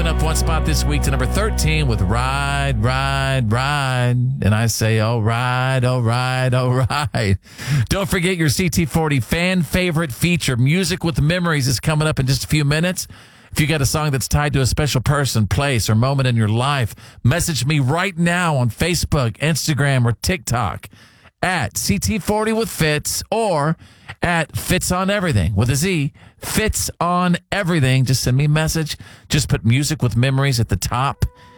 up one spot this week to number 13 with Ride, Ride, Ride. And I say, all right, all right, all right. Don't forget your CT40 fan favorite feature. Music with Memories is coming up in just a few minutes. If you got a song that's tied to a special person, place, or moment in your life, message me right now on Facebook, Instagram, or TikTok at CT40 with Fitz or at Fitz on Everything with a Z. Fitz on Everything. Just send me a message. Just put Music with Memories at the top